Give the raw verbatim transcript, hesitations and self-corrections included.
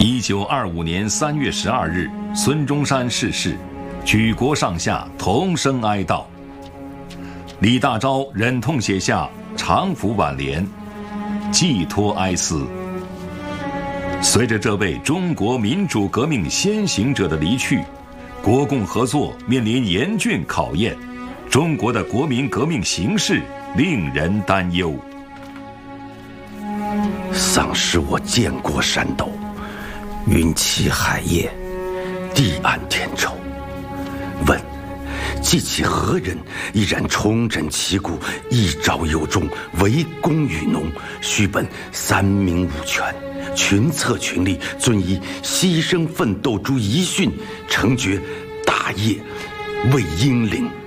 一九二五年三月十二日，孙中山逝世，举国上下同声哀悼。李大钊忍痛写下长符挽联，寄托哀思。随着这位中国民主革命先行者的离去，国共合作面临严峻考验，中国的国民革命形势令人担忧。 丧失我建国山斗，云栖海夜，地安天抽。问：记其何人依然重振旗鼓，一朝有终，围攻与农，须本三明五权，群策群力，遵以牺牲奋斗诸遗训，成绝大业为英灵。